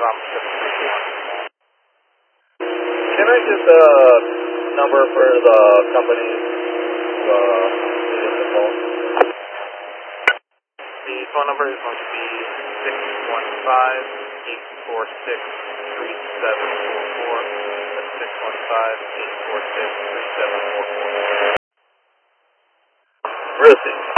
I'm 731. Can I get the number for the company using the phone? The phone number is going to be 615-846-3744. That's 615-846-3744. Received.